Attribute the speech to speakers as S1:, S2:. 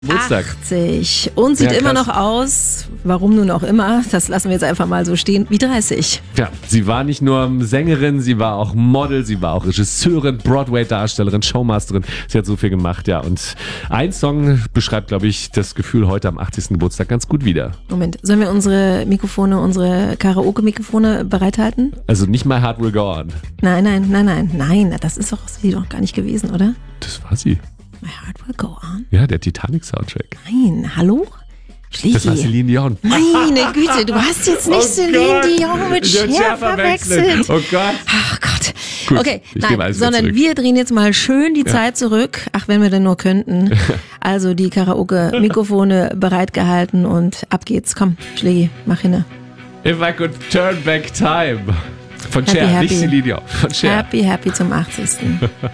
S1: Geburtstag.
S2: 80 und sieht immer noch aus, warum nun auch immer, das lassen wir jetzt einfach mal so stehen, wie 30.
S1: Ja, sie war nicht nur Sängerin, sie war auch Model, sie war auch Regisseurin, Broadway-Darstellerin, Showmasterin. Sie hat so viel gemacht, ja. Und ein Song beschreibt, glaube ich, das Gefühl heute am 80. Geburtstag ganz gut wieder.
S2: Moment, sollen wir unsere Karaoke-Mikrofone bereithalten?
S1: Also nicht My Heart Will Go On.
S2: Nein, das ist sie doch gar nicht gewesen, oder?
S1: Das war sie.
S2: My Heart Will Go On?
S1: Ja, der Titanic-Soundtrack.
S2: Nein, hallo? Schlägi.
S1: Das war Celine Dion.
S2: Meine Güte, du hast jetzt nicht Celine Dion mit Cher verwechselt.
S1: Oh Gott.
S2: Ach Gott.
S1: Gut,
S2: okay,
S1: nein,
S2: sondern
S1: zurück.
S2: wir drehen jetzt mal schön die Zeit zurück. Ach, wenn wir denn nur könnten. Also die Karaoke-Mikrofone bereitgehalten und ab geht's. Komm, Schlägi, mach hin.
S1: If I could turn back time. Von
S2: Happy,
S1: Cher,
S2: happy.
S1: nicht Celine Dion. Von Cher.
S2: Happy zum 80.